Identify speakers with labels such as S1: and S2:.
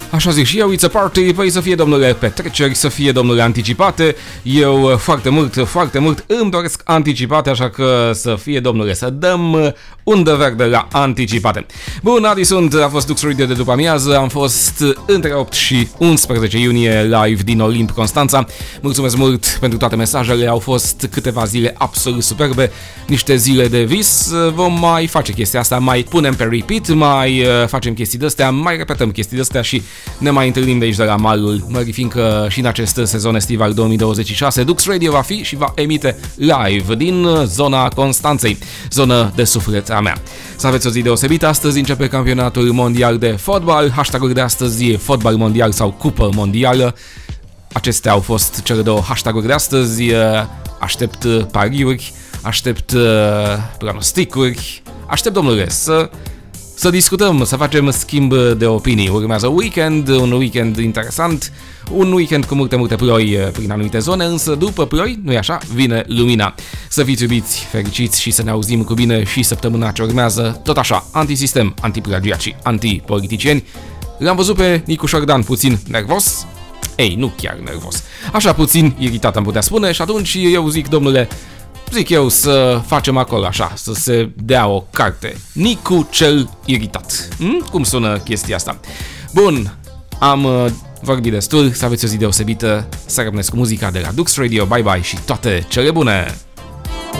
S1: Așa zic și eu, it's a party, păi să fie, domnule, petreceri, să fie, domnule, anticipate. Eu foarte mult îmi doresc anticipate, așa că să fie, domnule, să dăm undă verde la anticipate. Bun, Adi sunt, a fost Dux Radio de după amiază, am fost între 8 și 11 iunie live din Olimp Constanța. Mulțumesc mult pentru toate mesajele, au fost câteva zile absolut superbe, niște zile de vis. Vom mai face chestia asta, mai punem pe repeat, mai facem chestii de-astea, mai repetăm chestii de-astea și ne mai întâlnim de aici de la malul mării, fiindcă și în acest sezon estival 2026 Dux Radio va fi și va emite live din zona Constanței, zonă de suflet a mea. Să aveți o zi deosebită, astăzi începe campionatul mondial de fotbal, hashtag-ul de astăzi e fotbal mondial sau cupă mondială. Acestea au fost cele două hashtag-uri de astăzi, aștept pariuri, aștept pronosticuri, aștept, domnule, să discutăm, să facem schimb de opinii. Urmează un weekend interesant, un weekend cu multe ploi prin anumite zone, însă după ploi, nu-i așa, vine lumina. Să fiți iubiți, fericiți și să ne auzim cu bine și săptămâna ce urmează, tot așa, antisistem, antiplagiaci, antipoliticieni. L-am văzut pe Nicu Șordan puțin nervos, ei, nu chiar nervos, așa puțin iritat am putea spune și atunci eu zic eu să facem acolo așa, să se dea o carte. Nicu cel iritat. Cum sună chestia asta? Bun, am vorbit destul, să aveți o zi deosebită, să rămâneți cu muzica de la Dux Radio, bye bye și toate cele bune!